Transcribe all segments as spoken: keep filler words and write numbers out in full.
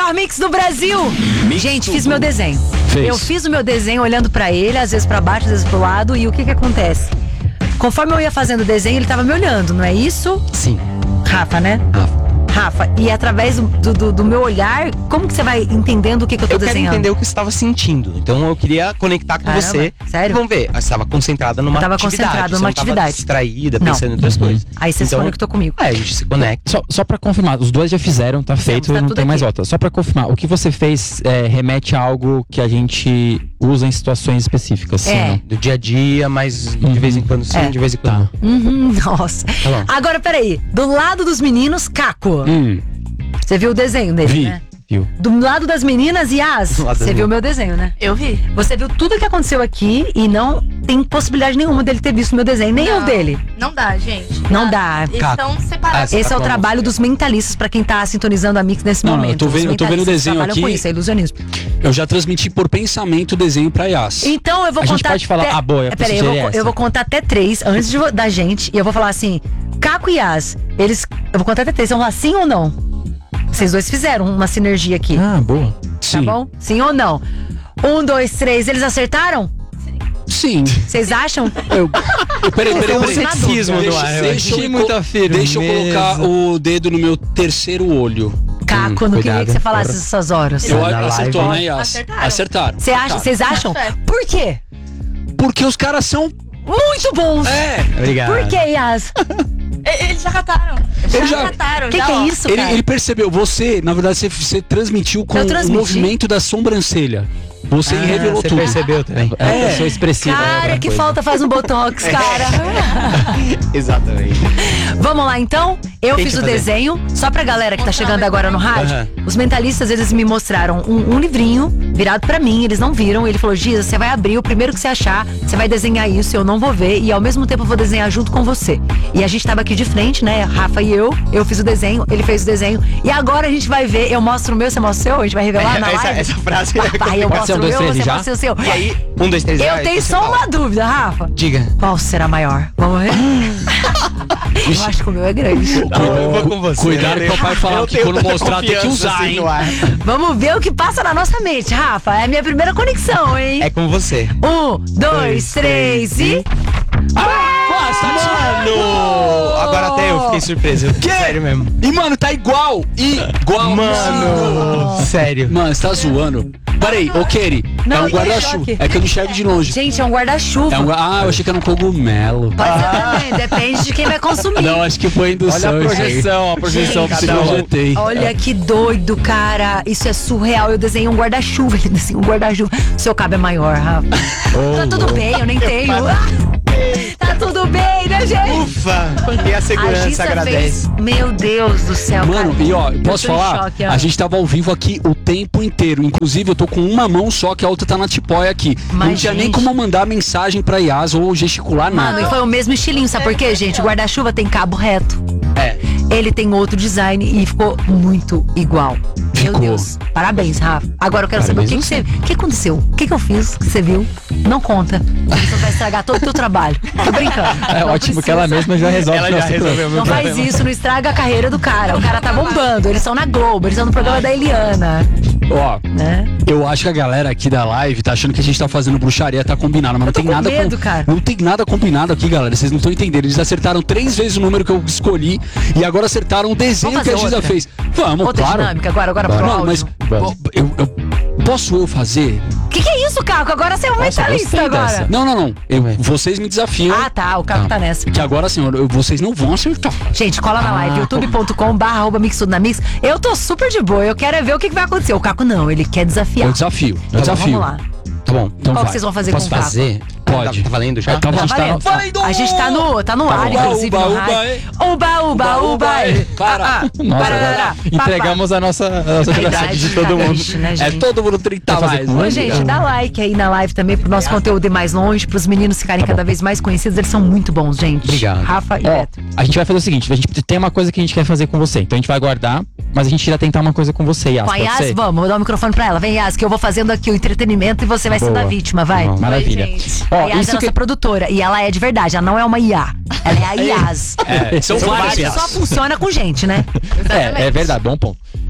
melhor mix do Brasil. Mix Gente, do fiz meu desenho. Fez. Eu fiz o meu desenho olhando pra ele, às vezes pra baixo, às vezes pro lado. E o que que acontece? Conforme eu ia fazendo o desenho, ele tava me olhando, não é isso? Sim. Rafa, né? Rafa. Rafa, e através do, do, do meu olhar, como que você vai entendendo o que que eu tô Eu desenhando? quero entender o que você estava sentindo. Então eu queria conectar com Caramba, você. sério? Vamos ver. Você estava concentrada numa Eu tava atividade. concentrada numa você não atividade. Tava distraída, Não. pensando em outras coisas. Aí você se Então, conectou comigo. É, a gente se conecta. Só, só pra confirmar, os dois já fizeram, tá Fizemos, feito, tá não tudo tem mais aqui. volta. Só pra confirmar, o que você fez é, remete a algo que a gente usa em situações específicas. sim, É. não? Do dia a dia, mas Uhum. de vez em quando sim, É. de vez em quando. Tá. Uhum, nossa. Tá bom. Agora, peraí. Do lado dos meninos, Caco. Hum, Você viu o desenho dele, vi, né? viu? Do lado das meninas, Yas, Do lado das você viu o meninas. meu desenho, né? Eu vi. Você viu tudo o que aconteceu aqui e não tem possibilidade nenhuma dele ter visto o meu desenho, nem Não, o dele. Não dá, gente. Não dá. Eles Caco. estão separados. Ah, Esse é o tá bom. trabalho dos mentalistas, pra quem tá sintonizando a Mix nesse Não, não, momento. eu tô vendo- Os eu tô vendo o mentalistas desenho trabalham aqui. com isso, é ilusionismo. Eu já transmiti por pensamento o desenho pra Yas. Então eu vou A gente contar. pode falar- até... ah, boa, eu É, peraí, eu sugeri vou, essa. eu vou contar até três antes de, vo- da gente. E eu vou falar assim: Caco e Yas, eles. Eu vou contar até três. Vão falar sim ou não? Vocês dois fizeram uma sinergia aqui. Ah, boa. Tá Sim. bom? Sim ou não? Um, dois, três. Eles acertaram? Sim. Vocês acham? Eu, eu, peraí, peraí, Tem um peraí. ceticismo no Deixa, ar, eu deixa, achei eu, muita firmeza. deixa eu colocar o dedo no meu terceiro olho. Caco, Hum, não queria cuidado, que você falasse porra. essas horas. Eu, Na acertou, live. né, Yas? Acertaram. Acertaram. Você acha, Tá. vocês acham? Fé. Por quê? Porque os caras são. Muito bons! É. Obrigado. Por quê, Yas? E- Eles já cataram. Ele já- cataram. O que, já, que é ó. isso, Ele, cara? ele percebeu, você, na verdade, você, você transmitiu com Eu o transmiti? movimento da sobrancelha. Você Ah, revelou você tudo. percebeu também. É uma pessoa expressiva. é Cara, outra que coisa. falta faz um botox, cara. Exatamente. Vamos lá, então. Eu Quem fiz que o fazer? desenho, só pra galera que tá Mostrar chegando o agora no rádio. Aham. Os mentalistas, eles me mostraram um, um livrinho virado pra mim, eles não viram. Ele falou: Giza, você vai abrir, o primeiro que você achar, você vai desenhar isso, eu não vou ver. E ao mesmo tempo eu vou desenhar junto com você. E a gente tava aqui de frente, né? Rafa e eu. Eu fiz o desenho, ele fez o desenho. E agora a gente vai ver, eu mostro o meu, você mostra o seu? A gente vai revelar na essa, live? essa frase é Papai, eu Pode ser mostro um, o dois, meu, três você já? mostra o seu. E aí, um, dois, três. Eu já, tenho você só fala. uma dúvida, Rafa. Diga. Qual será maior? Vamos ver? Eu acho que o meu é grande. Eu vou com você. Cuidado né? que o papai fala Eu que tenho quando tanta mostrar tem que confiança, usar, assim, hein? no ar. Vamos ver o que passa na nossa mente, Rafa. É a minha primeira conexão, hein? É com você. Um, dois, três e. Ah, você tá de- Mano! Agora até eu fiquei surpreso. Quê? Sério mesmo. E, mano, tá igual. Igual. Mano! Sério. Mano, você tá zoando. Peraí, ô Keri, Não, é um tô em guarda-chuva. choque. É que eu não enxergo de longe. Gente, é um guarda-chuva. É um, gua- ah, eu achei que era um cogumelo. Pode ser também, depende de quem vai consumir. Não, acho que foi indução. Olha a isso aí. projeção, a projeção Gente, que você Cada um projetou. jetei. Olha que doido, cara. Isso é surreal. Eu desenhei um guarda-chuva. Ele desenhou um guarda-chuva. Seu cabo é maior, Rafa. tá tudo bem, eu nem tenho. tá tudo bem, né, gente? Ufa! E a A segurança Gissa agradece. fez. Meu Deus do céu, Mano, cara. e ó, Eu posso tô em falar? choque, ó. A gente tava ao vivo aqui o tempo inteiro. Inclusive, eu tô com uma mão só, que a outra tá na tipóia aqui. Mas, não tinha nem gente- como mandar mensagem pra Yas ou gesticular Mano, e nada. foi o mesmo estilinho, sabe por quê, gente? O guarda-chuva tem cabo reto. É. Ele tem outro design e ficou muito igual. Ficou. Meu Deus. Parabéns, Rafa. Agora eu quero saber o que, que, você, o que aconteceu. O que, que eu fiz que você viu? Não conta. Você vai estragar todo o teu trabalho. Tô brincando. É Não ótimo que ela precisa. mesma já resolve Ela o já nosso resolveu problema. meu Não faz problema. isso, não estraga a carreira do cara. O cara tá bombando. Eles estão na Globo, eles estão no programa da Eliana. Ó, Né? eu acho que a galera aqui da live tá achando que a gente tá fazendo bruxaria, tá combinado, mas não tô tem com nada medo, com- cara. Não tem nada combinado aqui, galera. Vocês não estão entendendo. Eles acertaram três vezes o número que eu escolhi e agora acertaram o desenho Vamos que a fazer Giza outra? fez. Vamos, Outra claro. dinâmica agora, agora pro Não, mas áudio. ó, eu, eu- posso eu fazer? O que, que é isso, Caco? Agora você é um Nossa, mentalista gostei agora. dessa. Não, não, não. Eu- vocês me desafiam. Ah, tá. O Caco tá, Tá. nessa. Que agora assim, eu- vocês não vão acertar. Gente, cola na live, youtube ponto com barra arroba mix tudo na mix. Eu tô super de boa, eu quero é ver o que, que vai acontecer. O Caco não, ele quer desafiar. Eu desafio. Eu Então, desafio. vamos lá. Tá bom, então Qual vai. que vocês vão fazer Posso com o Caco? fazer? Pode. Tá, tá valendo já? Então, Tá a gente valendo. tá... Valendo! A gente tá no, tá no ar, Uba, inclusive, uba, no uba, rádio. é. Uba, uba, uba. é. Para. Ah, ah, Nossa, parará, entregamos a nossa, a nossa papá. idade de Tá todo mundo. triste, né, É gente? todo mundo trinta Vai fazer mais. com né? Ô, gente, dá like aí na live também pro nosso conteúdo ir mais longe, pros meninos ficarem cada vez mais conhecidos. Eles são muito bons, gente. Obrigado. Rafa e Ó, Beto. a gente vai fazer o seguinte, a gente tem uma coisa que a gente quer fazer com você, então a gente vai aguardar, mas a gente irá tentar uma coisa com você, Yas, Com a pode Yas, ser? vamos, vou dar o microfone pra ela. Vem, Yas, que eu vou fazendo aqui o entretenimento e você vai Boa. sendo a vítima, vai. Bom, maravilha. Oi, gente. A Ó, Yas é isso nossa que... produtora e ela é de verdade, ela não é uma I A. Ela é a Yas. É, são Só várias. que só funciona com gente, né? É, é verdade, bom ponto.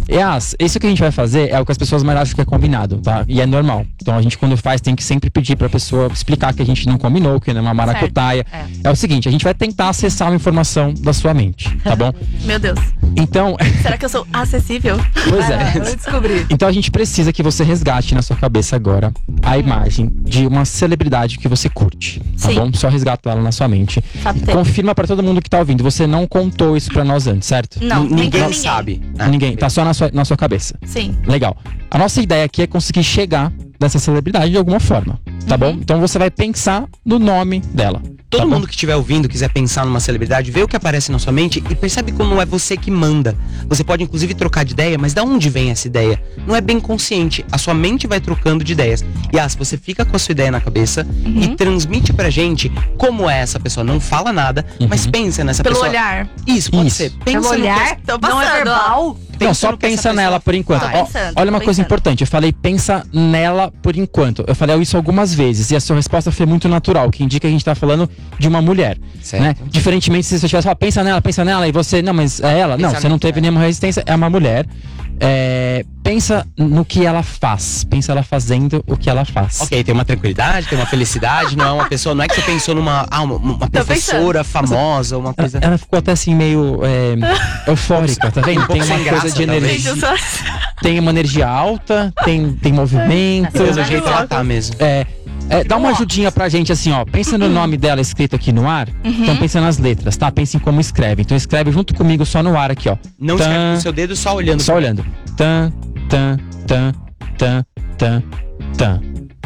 Yas, isso que a gente vai fazer é o que as pessoas mais acham que é combinado, tá? E é normal. Então a gente, quando faz, tem que sempre pedir pra pessoa explicar que a gente não combinou, que não é uma maracutaia. É. é o seguinte, a gente vai tentar acessar uma informação da sua mente, tá bom? Meu Deus. Então. Será que eu sou acessível? Pois é. Vou descobrir. Então a gente precisa que você resgate na sua cabeça agora a imagem de uma celebridade que você curte, tá Sim. bom? Só resgata ela na sua mente. Fato tempo. Confirma pra todo mundo que tá ouvindo, você não contou isso pra nós antes, certo? Não, Ninguém, ninguém, ninguém sabe. Ninguém, tá só na sua, na sua cabeça. Sim. Legal. A nossa ideia aqui é conseguir chegar nessa celebridade de alguma forma, tá Uhum. bom? Então você vai pensar no nome dela. Todo tá bom? mundo que estiver ouvindo, quiser pensar numa celebridade, vê o que aparece na sua mente e percebe como não é você que manda. Você pode inclusive trocar de ideia, mas da onde vem essa ideia? Não é bem consciente. A sua mente vai trocando de ideias. E ah, se você fica com a sua ideia na cabeça Uhum. e transmite pra gente como é essa pessoa. Não fala nada, mas pensa nessa Pelo pessoa. olhar. Isso, pode Isso. ser. Pensa Pelo no que olhar, essa- Tô não é passando, verbal. Não, pensa só no que essa pensa pessoa nela por enquanto. faz. Ó, pensando, olha uma tô coisa pensando. importante. Eu falei, pensa nela por enquanto. Eu falei isso algumas vezes e a sua resposta foi muito natural, que indica que a gente tá falando de uma mulher. Certo. Né? Diferentemente se você tivesse falado, pensa nela, pensa nela, e você, não, mas é ela. Não, Pensa você não nela, teve é. nenhuma resistência, é uma mulher. É, pensa no que ela faz. Pensa ela fazendo o que ela faz. Ok, tem uma tranquilidade, tem uma felicidade, não é uma pessoa, não é que você pensou numa ah, uma, uma Tô professora famosa, uma Ela, coisa. ela ficou até assim meio é, eufórica, tá vendo? Um pouco Tem uma sem coisa graça, de talvez. energia. Gente, eu sou... Tem uma energia alta, tem, tem movimento. Pelo Ela jeito ela tá mesmo. É, é, dá uma ajudinha pra gente assim, ó. Pensa no nome dela escrito aqui no ar. Então pensa nas letras, tá? Pensa em como escreve. Então escreve junto comigo só no ar aqui, ó. Não Tan, escreve com o seu dedo, só olhando. Só olhando. Tan, tan, tan, tan, tan, tan.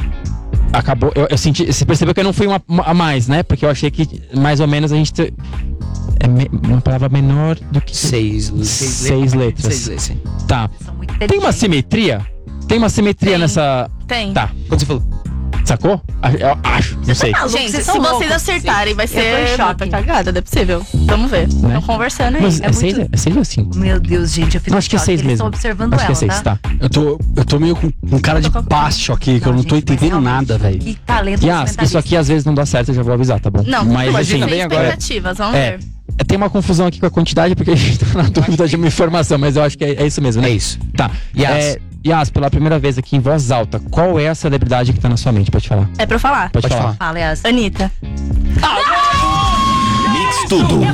Acabou. Eu, eu senti. Você percebeu que eu não fui uma, uma a mais, né? Porque eu achei que mais ou menos a gente. te- É me- uma palavra menor do que. Seis, seis, Seis letras. Seis letras, sim. Tá. São muito Tem uma inteligentes. simetria? Tem uma simetria Tem. nessa. Tem. Tá. Quando você falou, Sacou? Ah, Eu acho. Não sei. maluco, Gente, vocês se são vocês loucos. acertarem, vai Eu tô ser em choque. muita cagada, não é possível. Vamos ver. Né? Estão conversando aí. Mas é é, seis, muito- é seis ou cinco? Meu Deus, gente, eu fico Não, acho que é choque. seis Eles mesmo. estão observando Acho ela, que é seis, tá? tá? Eu tô, eu tô meio com, com cara de pasto aqui, que eu não tô Gente, mas entendendo realmente, nada, velho. Que talento Yas, isso aqui às vezes não dá certo, eu já vou avisar, tá bom? Não, Mas imagina assim, bem agora. expectativas, vamos É, ver. tem uma confusão aqui com a quantidade, porque a gente tá na dúvida de uma informação, mas eu acho que é, é isso mesmo, né? é isso. Tá. Yas. É, Yas, pela primeira vez aqui em voz alta, qual é a celebridade que tá na sua mente? Pode falar. É pra eu falar? Pode, Pode falar. falar. Fala, Yas. Anitta. Mix Tudo.